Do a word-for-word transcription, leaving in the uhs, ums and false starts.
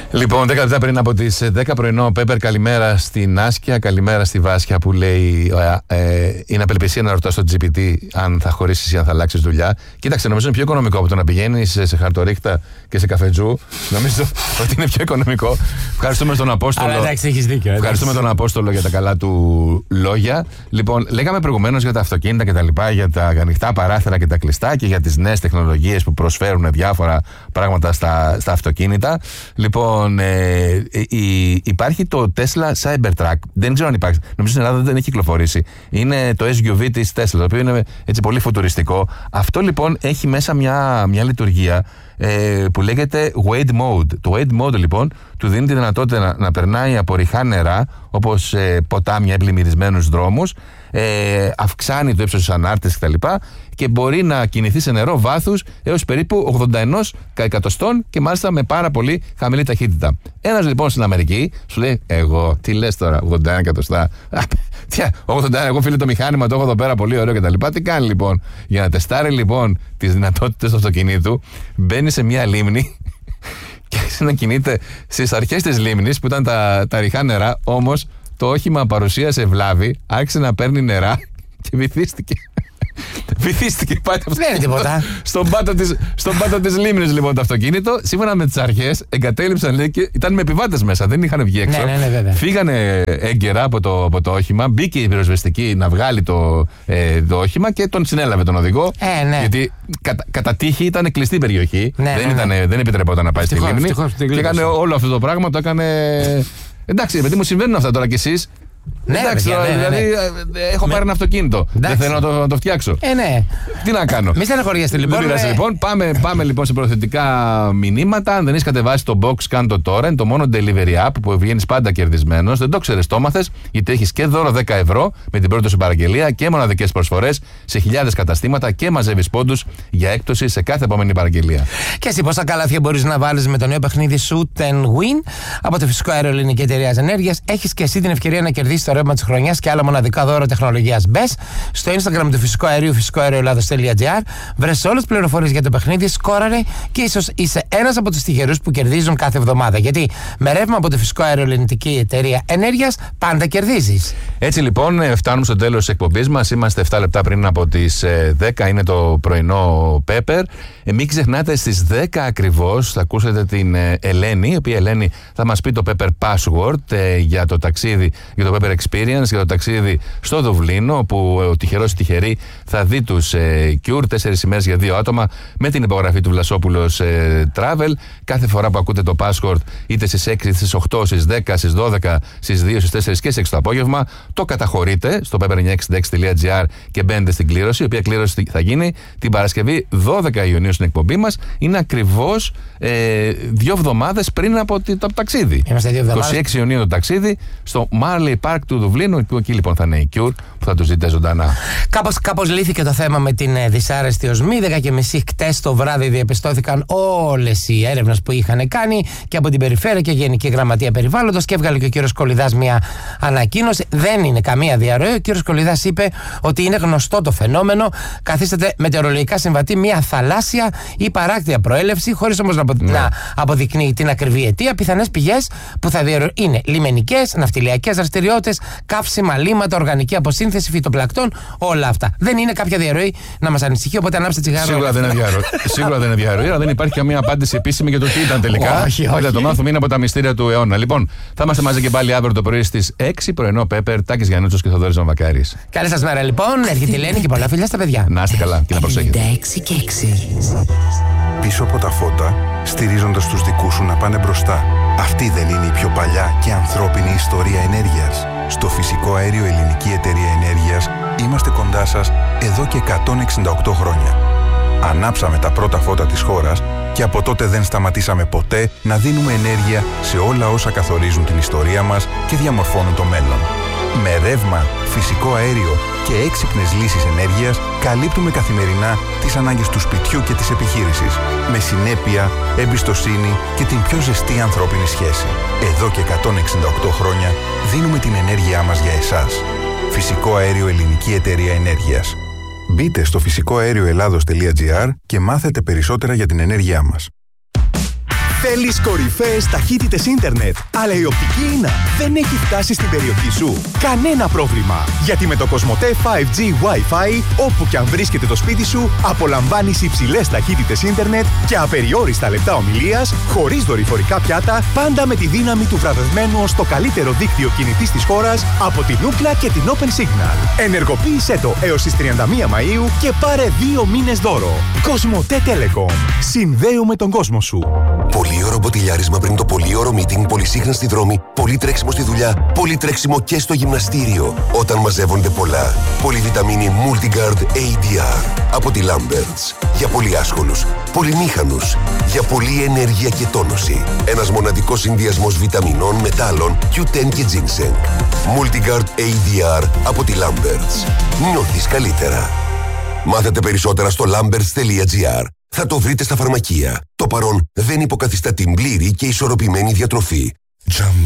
Λοιπόν, δέκα λεπτά πριν από τις δέκα πρωινό, Πέπερ, καλημέρα στην Άσκια, καλημέρα στη Βάσια που λέει ε, ε, είναι απελπισία να ρωτάς στο τζι πι τι αν θα χωρίσεις ή αν θα αλλάξεις δουλειά. Κοίταξε, νομίζω είναι πιο οικονομικό από το να πηγαίνεις σε, σε χαρτορίχτα και σε καφετζού. Νομίζω ότι είναι πιο οικονομικό. Ευχαριστούμε τον Απόστολο. Αλλά εντάξει, έχεις δίκιο. Ευχαριστούμε τον Απόστολο για τα καλά του λόγια. Λοιπόν, λέγαμε προηγουμένως για τα αυτοκίνητα και τα λοιπά, για τα ανοιχτά παράθυρα και τα κλειστά και για τις νέες τεχνολογίες που προσφέρουν διάφορα πράγματα στα, στα αυτοκίνητα. Λοιπόν, Ε, η, υπάρχει το Tesla Cybertruck. Δεν ξέρω αν υπάρχει. Νομίζω στην Ελλάδα δεν έχει κυκλοφορήσει. Είναι το ες γιου βι της Tesla, το οποίο είναι έτσι πολύ φουτουριστικό. Αυτό λοιπόν έχει μέσα μια, μια λειτουργία ε, που λέγεται Wade Mode. Το Wade Mode λοιπόν του δίνει τη δυνατότητα να, να περνάει από ρηχά νερά, όπως ε, ποτάμια ή πλημμυρισμένους δρόμους, ε, αυξάνει το ύψος της ανάρτησης κτλ. Και μπορεί να κινηθεί σε νερό βάθους έως περίπου ογδόντα ένα εκατοστών και μάλιστα με πάρα πολύ χαμηλή ταχύτητα. Ένας λοιπόν στην Αμερική σου λέει: εγώ, τι λες τώρα, ογδόντα ένα εκατοστά. Τι, ογδόντα ένα, εγώ φίλε το μηχάνημα, το έχω εδώ πέρα πολύ ωραίο κτλ. Τι κάνει λοιπόν, για να τεστάρει λοιπόν τις δυνατότητες του αυτοκινήτου, μπαίνει σε μια λίμνη και άρχισε να κινείται στις αρχές της λίμνης που ήταν τα, τα ρηχά νερά. Όμως το όχημα παρουσίασε βλάβη, άρχισε να παίρνει νερά και βυθίστηκε. Βυθίστηκε, πάτε αυτό. Δεν είναι τίποτα. Στον πάτο της, στον πάτο της λίμνης λοιπόν το αυτοκίνητο. Σύμφωνα με τις αρχές, εγκατέλειψαν, λέει, και ήταν με επιβάτες μέσα. Δεν είχαν βγει έξω. Ναι, ναι, ναι, βέβαια. Φύγανε έγκαιρα από το, από το όχημα. Μπήκε η πυροσβεστική να βγάλει το, ε, το όχημα και τον συνέλαβε τον οδηγό. Ε, ναι. Γιατί κατα, κατά τύχη ήταν κλειστή περιοχή. Ναι, δεν, ναι, ήταν, ναι. δεν επιτρεπόταν να πάει Ευτυχώς, στη λίμνη. ευτυχώς, ευτυχώς, και έκανε όλο αυτό το πράγμα. Το έκανε. Εντάξει, παιδί μου, συμβαίνουν αυτά τώρα κι εσείς. Ναι, εντάξει, παιδιά, ναι, ναι, ναι. δηλαδή έχω Με... πάρει ένα αυτοκίνητο. Εντάξει. Δεν θέλω να το, να το φτιάξω. Ε, ναι. Τι να κάνω. Μη στεναχωριέστε λοιπόν. Δεν πειράζει με... λοιπόν. Πάμε, πάμε λοιπόν σε προθετικά μηνύματα. Αν δεν έχει κατεβάσει το box, κάνε το τώρα. Είναι το μόνο delivery app που βγαίνει πάντα κερδισμένο. Δεν το ξέρεις, το μάθες, γιατί έχει και δώρο δέκα ευρώ με την πρώτη σου παραγγελία και μοναδικές προσφορές σε χιλιάδες καταστήματα και μαζεύεις πόντους για έκπτωση σε κάθε επόμενη παραγγελία. Και εσύ πόσα καλάθια μπορείς να βάλεις με το νέο παιχνίδι Shoot and Win από το Φυσικό Αέριο Ελληνική Εταιρεία Ενέργειας. Έχεις και εσύ την ευκαιρία να κερδίσεις το ρεύμα της χρονιάς και άλλα μοναδικά δώρα τεχνολογίας. Μπες στο Instagram του Φυσικού Αερίου, φυσικό αέριο ελλάδος τελεία τζι άρ, βρες όλες τις πληροφορίες για το παιχνίδι, σκόραρε και ίσως είσαι ένας από τους τυχερούς που κερδίζουν κάθε εβδομάδα. Γιατί με ρεύμα από το Φυσικό Αέριο Ελληνική Εταιρεία Ενέργειας πάντα κερδίζεις. Έτσι λοιπόν, φτάνουμε στο τέλος της εκπομπής μας. Είμαστε επτά λεπτά πριν από τις δέκα, είναι το πρωινό Πέπερ. Ε, μην ξεχνάτε, στις δέκα ακριβώς θα ακούσετε την Ελένη, η οποία Ελένη θα μας πει το Pepper Password ε, για το ταξίδι, για το Pepper Experience, για το ταξίδι στο Δουβλίνο, όπου ο τυχερός τυχερή θα δει τους ε, Cure, τέσσερις ημέρες για δύο άτομα, με την υπογραφή του Βλασόπουλος ε, Travel. Κάθε φορά που ακούτε το password, είτε στις έξι, στις οκτώ, στις δέκα, στις δώδεκα, στις δύο, στις τέσσερις και στις έξι το απόγευμα, το καταχωρείτε στο pepper εννιακόσια εξήντα έξι τελεία τζι άρ και μπαίνετε στην κλήρωση, η οποία κλήρωση θα γίνει την Παρασκευή δώδεκα Ιουνίου στην εκπομπή μας. Είναι ακριβώς ε, δύο εβδομάδες πριν από το ταξίδι. Είμαστε δύο εβδομάδες. είκοσι έξι Ιουνίου το ταξίδι στο Marley Park του Δουβλίνου. Εκεί λοιπόν θα είναι η Cure που θα τους δείτε ζωντανά. Κάπως, κάπως λύθηκε το θέμα με την ε, δυσάρεστη οσμή. δέκα και μισή χτες το βράδυ διαπιστώθηκαν όλες οι έρευνες που είχαν κάνει και από την Περιφέρεια και Γενική Γραμματεία Περιβάλλοντος, και έβγαλε και ο κύριος Κολιδάς μια ανακοίνωση. Δεν είναι καμία διαρροή. Ο κύριος Κολιδάς είπε ότι είναι γνωστό το φαινόμενο. Καθίσταται μετεωρολογικά συμβατή μια θαλάσσια ή παράκτια προέλευση, χωρίς όμως να, απο... ναι. να αποδεικνύει την ακριβή αιτία. Πιθανές πηγές που θα διαρροή είναι λιμενικές, ναυτιλιακές δραστηριότητες, καύσιμα, λίματα, οργανική αποσύνθεση, φυτοπλακτών, όλα αυτά. Δεν είναι κάποια διαρροή να μας ανησυχεί, οπότε ανάψτε τσιγάρο. Σίγουρα δεν είναι διαρροή. Σίγουρα δεν είναι διαρροή, αλλά δεν υπάρχει καμία απάντηση επίσημη για το τι ήταν τελικά. Όχι, όχι. Θα το μάθουμε, είναι από τα μυστήρια του αιώνα. Λοιπόν, θα είμαστε μαζί και πάλι αύριο το πρωί στις έξι, πρωινό Πέπερ, Τάκης Γιαννούτσος και Θοδωρής Μαμβακάρης. Καλή σας μέρα λοιπόν, έρχεται η Ελένη και πολλά φιλιά στα παιδιά. Να είστε καλά και να προσέχετε. Πίσω από τα φώτα, στηρίζοντας τους δικούς σου να πάνε μπροστά. Αυτή δεν είναι η πιο παλιά και ανθρώπινη ιστορία ενέργειας? Στο Φυσικό Αέριο Ελληνική Εταιρεία Ενέργειας είμαστε κοντά σας εδώ και εκατόν εξήντα οκτώ χρόνια. Ανάψαμε τα πρώτα φώτα της χώρας και από τότε δεν σταματήσαμε ποτέ να δίνουμε ενέργεια σε όλα όσα καθορίζουν την ιστορία μας και διαμορφώνουν το μέλλον. Με ρεύμα, φυσικό αέριο και έξυπνες λύσεις ενέργειας καλύπτουμε καθημερινά τις ανάγκες του σπιτιού και της επιχείρησης. Με συνέπεια, εμπιστοσύνη και την πιο ζεστή ανθρώπινη σχέση. Εδώ και εκατόν εξήντα οκτώ χρόνια δίνουμε την ενέργειά μας για εσάς. Φυσικό Αέριο Ελληνική Εταιρεία Ενέργειας. Μπείτε στο φυσικό αέριο ελλάδος τελεία τζι άρ και μάθετε περισσότερα για την ενέργειά μας. Θέλεις κορυφαίες ταχύτητες ίντερνετ, αλλά η οπτική ίνα δεν έχει φτάσει στην περιοχή σου? Κανένα πρόβλημα, γιατί με το Κοσμοτέ φάιβ τζι Wi-Fi, όπου και αν βρίσκεται το σπίτι σου, απολαμβάνεις υψηλές ταχύτητες ίντερνετ και απεριόριστα λεπτά ομιλίας, χωρίς δορυφορικά πιάτα, πάντα με τη δύναμη του βραβευμένου ως το καλύτερο δίκτυο κινητής της χώρας από την Ookla και την Open Signal. Ενεργοποίησέ το έως τις τριάντα μία Μαΐου και πάρε δύο μήνες δώρο. Κοσμοτέ Telecom. Συνδέουμε τον κόσμο σου. Πολύωρο μποτιλιάρισμα πριν το πολύωρο meeting, πολυσύχνα στη δρόμη, πολύ τρέξιμο στη δουλειά, πολύ τρέξιμο και στο γυμναστήριο. Όταν μαζεύονται πολλά. Πολυβιταμίνη Multigard έι ντι αρ από τη Lamberts. Για πολύ άσχολους, πολυμήχανους, για πολλή ενέργεια και τόνωση. Ένας μοναδικός συνδυασμός βιταμινών, μετάλλων, κιου τεν και ginseng. Multigard έι ντι αρ από τη Lamberts. Νιώθεις καλύτερα. Μάθετε περισσότερα στο lamberts τελεία τζι άρ. Θα το βρείτε στα φαρμακεία. Το παρόν δεν υποκαθιστά την πλήρη και ισορροπημένη διατροφή. Jumbo